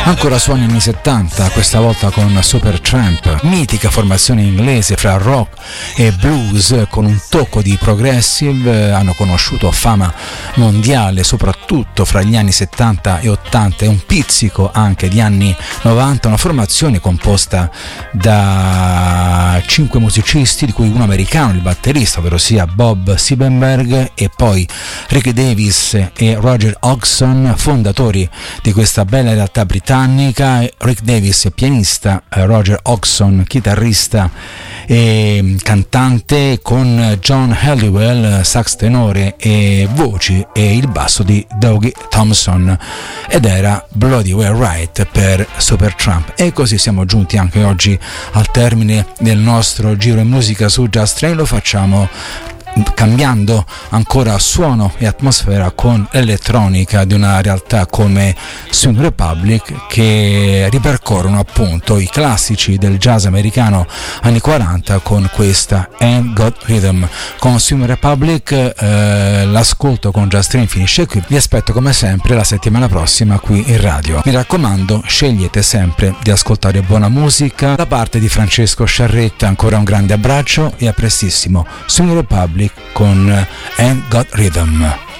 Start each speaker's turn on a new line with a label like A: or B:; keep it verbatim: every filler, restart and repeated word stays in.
A: Ancora suoni anni settanta, questa volta con Supertramp, mitica formazione inglese fra rock e blues con un tocco di progressive. Hanno conosciuto fama mondiale soprattutto fra gli anni settanta e ottanta e un pizzico anche di anni novanta, una formazione composta da cinque musicisti, di cui uno americano, il batterista, ovvero sia Bob Siebenberg, e poi Rick Davis e Roger Hodgson, fondatori di questa bella realtà britannica. Rick Davis pianista, Roger Hodgson chitarrista e cantante, con John Halliwell sax tenore e voci e il basso di Dougie Thompson, ed era Bloody Well Right per Supertramp. E così siamo giunti anche oggi al termine del nostro giro in musica su Just Train. Lo facciamo cambiando ancora suono e atmosfera con l'elettronica di una realtà come Swing Republic, che ripercorrono appunto i classici del jazz americano anni quaranta con questa Ain't Got Rhythm. Con Swing Republic eh, l'ascolto con Just Train finisce qui. Vi aspetto come sempre la settimana prossima qui in radio. Mi raccomando, scegliete sempre di ascoltare buona musica. Da parte di Francesco Sciarretta ancora un grande abbraccio e a prestissimo. Swing Republic con Ain't Got Rhythm.